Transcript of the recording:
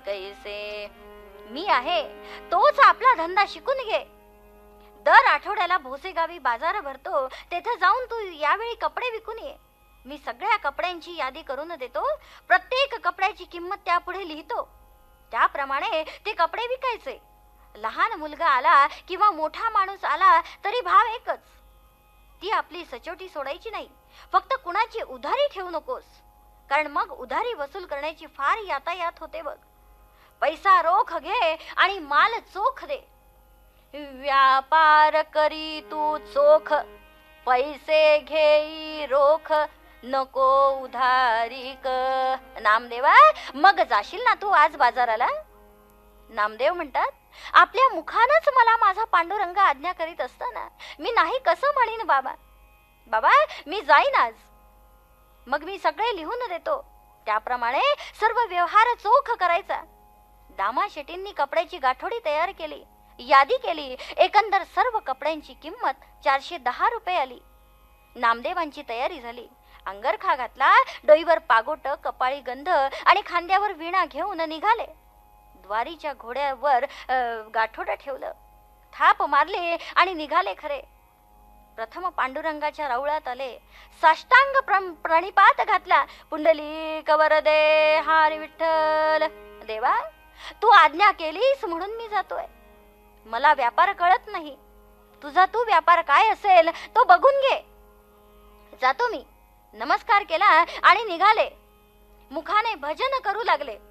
कैसे. मी आहे तोच आपला धंदा शिकून घे. दर आठवड्याला भोसेगावी बाजार भरतो, तेथे जाऊन तू यावेळी कपडे विकून ये. मी सगळ्या कपड्यांची यादी करून देतो. प्रत्येक कपड्याची किंमत त्यापुढे लिहितो. त्याप्रमाणे ते कपडे विकायचे. लहान मुलगा आला किंवा मोठा माणूस आला तरी भाव एकच. ती आपली सचोटी सोडायची नाही. फक्त कुणाची उधारी ठेवू नकोस, कारण मग उधारी वसूल करण्याची फार यातायात होते बघ. पैसा रोख घे आणि माल चोख दे. व्यापार करी तू चोख, पैसे घेई रोख, नको उधारीक. नामदेवा, मग जाशील ना तू आज बाजाराला? नामदेव म्हणतात, आपल्या मुखानच मला माझा पांडुरंग आज्ञा करीत असताना मी नाही कसं म्हणीन बाबा. बाबा, मी जाईन आज. मग मी सगळे लिहून देतो. त्याप्रमाणे सर्व व्यवहार चोख करायचा. दामा शेट्टींनी कपड्याची गाठोडी तयार केली, यादी केली. एकंदर सर्व कपड्यांची किंमत 410 रुपये आली. नामदेवांची तयारी झाली. अंगरखा घातला, डोईवर पागोट, कपाळी गंध आणि खांद्यावर वीणा घेऊन निघाले. द्वारीच्या घोड्यावर गाठोडं ठेवलं, थाप मारली आणि निघाले खरे. प्रथम पांडुरंगाच्या राऊळात आले. साष्टांग प्रणिपात घातला. पुंडलिक वरदे हरी विठ्ठल. देवा, तू आज्ञा केलीस म्हणून मी जातोय. मला व्यापार कळत नाही. तुझा तू व्यापार काय असेल तो बघून घे. जातो मी. नमस्कार केला आणि निघाले. मुखाने भजन करू लागले.